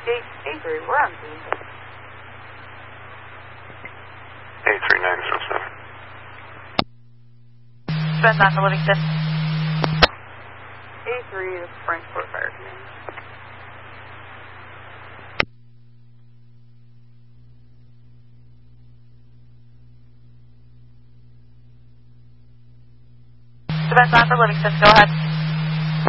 A3, we're on scene. A3907. Spend on the Livingston. A3 is Frankfurt Fire Command. Spend on the Livingston, go ahead.